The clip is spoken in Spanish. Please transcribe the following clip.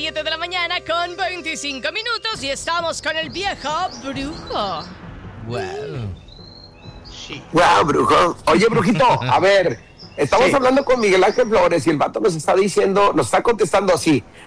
7 de la mañana con 25 minutos y estamos con el viejo brujo. Wow. Sí. Wow, brujo. Oye, brujito, a ver, estamos hablando con Miguel Ángel Flores y el vato nos está diciendo, nos está contestando así.